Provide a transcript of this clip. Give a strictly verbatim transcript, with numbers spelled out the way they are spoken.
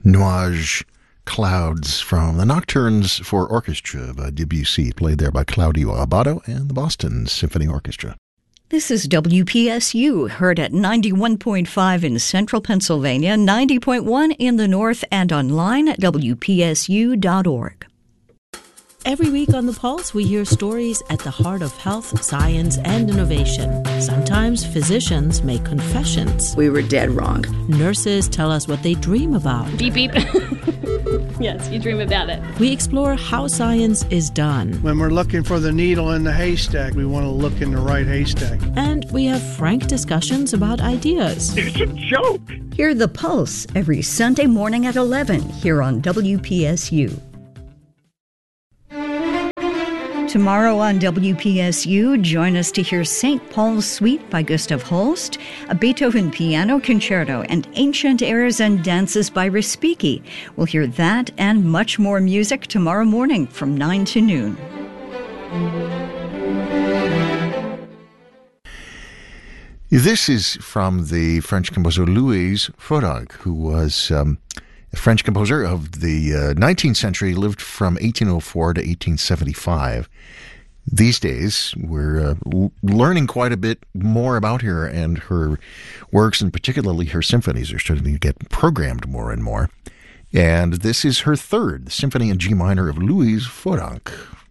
Nuage Clouds from the Nocturnes for Orchestra by Debussy, played there by Claudio Abbado and the Boston Symphony Orchestra. This is W P S U, heard at ninety-one point five in central Pennsylvania, ninety point one in the north, and online at W P S U dot org. Every week on The Pulse, we hear stories at the heart of health, science, and innovation. Sometimes physicians make confessions. We were dead wrong. Nurses tell us what they dream about. Beep, beep. Yes, you dream about it. We explore how science is done. When we're looking for the needle in the haystack, we want to look in the right haystack. And we have frank discussions about ideas. It's a joke. Hear The Pulse every Sunday morning at eleven here on W P S U. Tomorrow on W P S U, join us to hear Saint Paul's Suite by Gustav Holst, a Beethoven piano concerto, and Ancient Airs and Dances by Respighi. We'll hear that and much more music tomorrow morning from nine to noon. This is from the French composer Louise Fodog, who was um, a French composer of the uh, nineteenth century, lived from eighteen oh four to eighteen seventy-five. These days, we're uh, l- learning quite a bit more about her and her works, and particularly her symphonies are starting to get programmed more and more. And this is her third, the Symphony in G minor of Louise Fodog.